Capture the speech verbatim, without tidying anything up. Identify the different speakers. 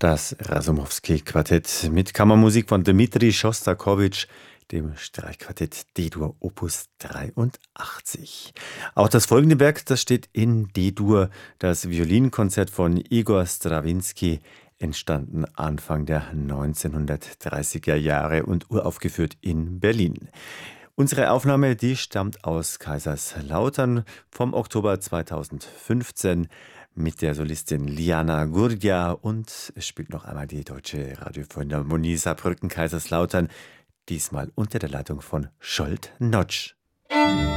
Speaker 1: Das Rasumowski-Quartett mit Kammermusik von Dmitri Schostakowitsch, dem Streichquartett D-Dur Opus dreiundachtzig. Auch das folgende Werk, das steht in D-Dur, das Violinkonzert von Igor Strawinski, entstanden Anfang der neunzehnhundertdreißiger Jahre und uraufgeführt in Berlin. Unsere Aufnahme, die stammt aus Kaiserslautern vom Oktober zweitausendfünfzehn mit der Solistin Liana Gurdia, und es spielt noch einmal die Deutsche Radiophilharmonie Saarbrücken Kaiserslautern, diesmal unter der Leitung von Scholt Notsch.